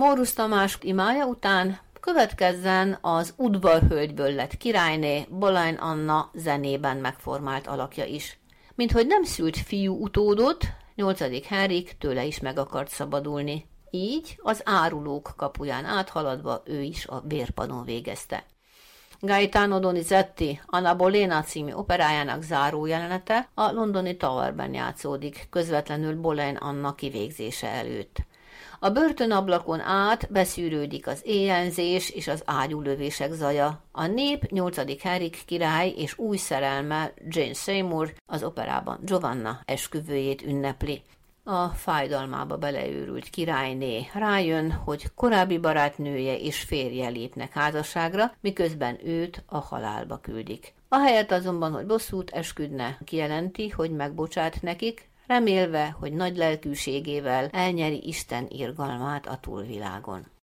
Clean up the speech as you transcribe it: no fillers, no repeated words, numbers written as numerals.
Mórusz Tamás imája után következzen az udvarhölgyből lett királyné Boleyn Anna zenében megformált alakja is. Minthogy nem szült fiú utódot, 8. Henrik tőle is meg akart szabadulni. Így az árulók kapuján áthaladva ő is a vérpadon végezte. Gaetano Donizetti Anna Bolena című operájának zárójelenete a londoni Towerben játszódik, közvetlenül Boleyn Anna kivégzése előtt. A börtönablakon át beszűrődik az éjjelzés és az ágyúlövések zaja. A nép 8. Henrik király és új szerelme Jane Seymour az operában Giovanna esküvőjét ünnepli. A fájdalmába beleőrült királyné rájön, hogy korábbi barátnője és férje lépnek házasságra, miközben őt a halálba küldik. Ahelyett azonban, hogy bosszút esküdne, kijelenti, hogy megbocsát nekik, remélve, hogy nagy lelkűségével elnyeri Isten irgalmát a túlvilágon.